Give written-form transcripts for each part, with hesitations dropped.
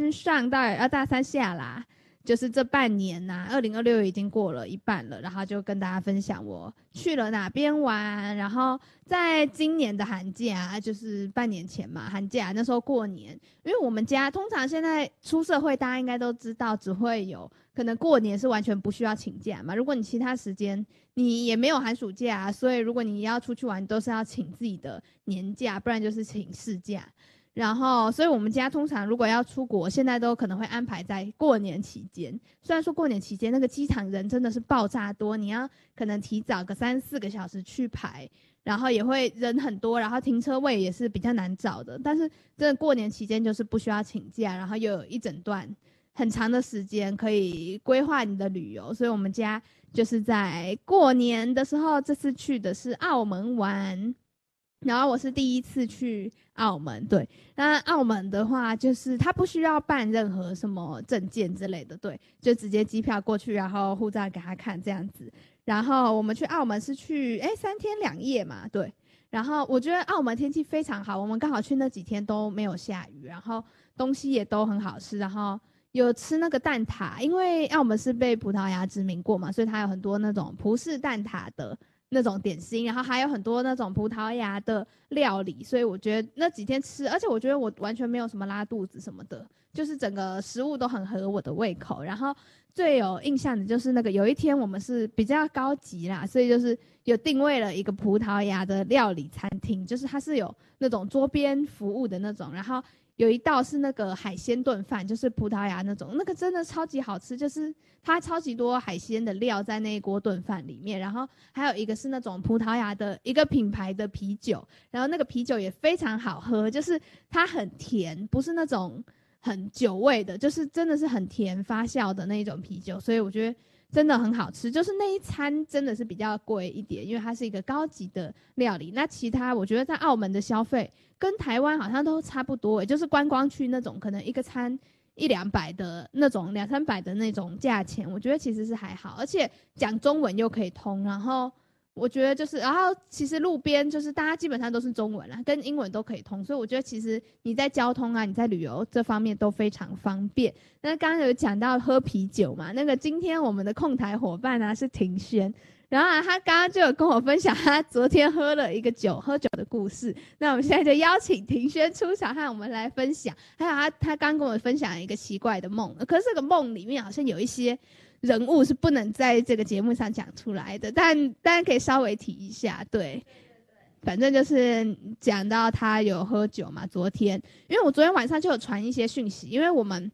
三上到大三下啦，就是这半年呐，2026已经过了一半了，然后就跟大家分享我去了哪边玩。然后在今年的寒假，就是半年前嘛，寒假那时候过年，因为我们家通常现在出社会，大家应该都知道，只会有可能过年是完全不需要请假嘛。如果你其他时间你也没有寒暑假，所以如果你要出去玩，都是要请自己的年假，不然就是请事假。然后所以我们家通常如果要出国，现在都可能会安排在过年期间。虽然说过年期间那个机场人真的是爆炸多，你要可能提早个3-4个小时去排，然后也会人很多，然后停车位也是比较难找的。但是真的过年期间就是不需要请假，然后又有一整段很长的时间可以规划你的旅游。所以我们家就是在过年的时候，这次去的是澳门玩，然后我是第一次去澳门。对，那澳门的话就是它不需要办任何什么证件之类的，对，就直接机票过去，然后护照给他看这样子。然后我们去澳门是去3天2夜嘛，对。然后我觉得澳门天气非常好，我们刚好去那几天都没有下雨，然后东西也都很好吃，然后有吃那个蛋挞，因为澳门是被葡萄牙殖民过嘛，所以它有很多那种葡式蛋挞的那种点心，然后还有很多那种葡萄牙的料理，所以我觉得那几天吃，而且我觉得我完全没有什么拉肚子什么的，就是整个食物都很合我的胃口。然后最有印象的就是那个有一天我们是比较高级啦，所以就是有定位了一个葡萄牙的料理餐厅，就是它是有那种桌边服务的那种，然后有一道是那个海鲜炖饭，就是葡萄牙那种，那个真的超级好吃，就是它超级多海鲜的料在那一锅炖饭里面。然后还有一个是那种葡萄牙的一个品牌的啤酒，然后那个啤酒也非常好喝，就是它很甜，不是那种很酒味的，就是真的是很甜发酵的那种啤酒，所以我觉得真的很好吃。就是那一餐真的是比较贵一点，因为它是一个高级的料理。那其他我觉得在澳门的消费跟台湾好像都差不多，就是观光区那种可能一个餐100-200的那种200-300的那种价钱，我觉得其实是还好，而且讲中文又可以通。然后我觉得就是，然后其实路边就是大家基本上都是中文啦，跟英文都可以通，所以我觉得其实你在交通啊，你在旅游这方面都非常方便。那刚刚有讲到喝啤酒嘛，那个今天我们的控台伙伴啊是庭轩，然后他刚刚就有跟我分享他昨天喝了一个喝酒的故事。那我们现在就邀请庭轩出场和我们来分享。还有他刚跟我分享一个奇怪的梦，可是这个梦里面好像有一些人物是不能在这个节目上讲出来的，但大家可以稍微提一下。对，反正就是讲到他有喝酒嘛，昨天因为我昨天晚上就有传一些讯息，因为我们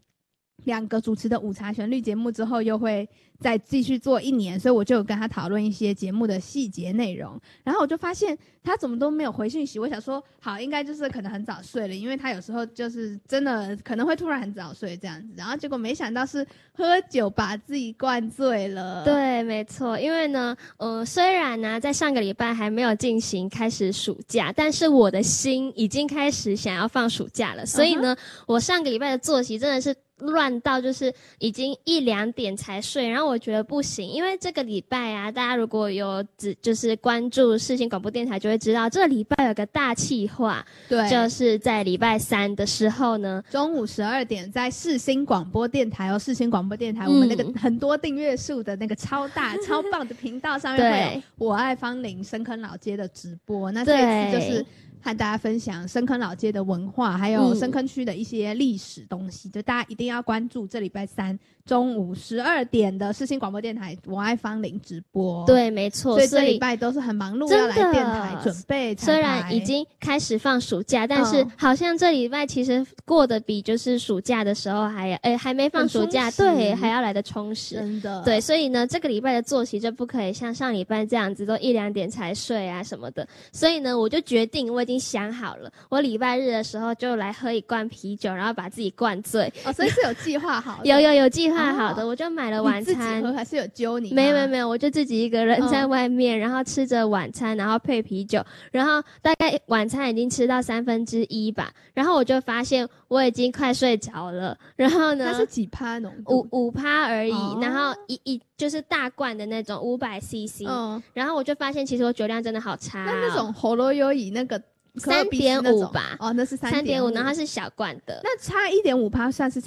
2个主持的午茶旋律节目之后又会再继续做1年，所以我就有跟他讨论一些节目的细节内容。然后我就发现他怎么都没有回讯息，我想说好，应该就是可能很早睡了，因为他有时候就是真的可能会突然很早睡这样子。然后结果没想到是喝酒把自己灌醉了。 对，没错。因为呢虽然呢在上个礼拜还没有开始暑假，但是我的心已经开始想要放暑假了，所以呢我上个礼拜的作息真的是乱到就是已经1-2点才睡。然后我觉得不行，因为这个礼拜啊，大家如果有就是关注世新广播电台就会知道，这个礼拜有个大企划， 对， 就是在礼拜3的时候呢， 中午12点在世新广播电台世新广播电台我们那个很多订阅数的那个超大超棒的频道上面会有我爱芳邻深坑老街的直播。那这一次就是和大家分享深坑老街的文化，还有深坑区的一些历史东西，就大家一定要关注这礼拜3中午12点的世新广播电台我爱芳邻直播。 对，没错。 所以这礼拜都是很忙碌，要来电台准备彩排。 虽然已经开始放暑假，但是好像这礼拜其实过得比就是暑假的时候还没放暑假，对，还要来得充实。 真的。 对，所以呢这个礼拜的作息就不可以像上礼拜这样子都1-2点才睡啊什么的。所以呢我就决定，我已经想好了，我礼拜日的时候就来喝一罐啤酒，然后把自己灌醉。 所以是有计划好的。 有计划好的。我就买了晚餐。 你自己喝还是有揪你吗？ 没有，我就自己一个人在外面，然后吃着晚餐，然后配啤酒，然后大概晚餐已经吃到1/3吧，然后我就发现我已经快睡着了。然后呢， 它是几趴浓度 ？5%而已。然后就是大罐的那种500cc。然后我就发现其实我酒量真的好差。 那种喉咙优饮那个3.5 吧。 那是3.5， 然后它是小罐的。 那差1.5%算是差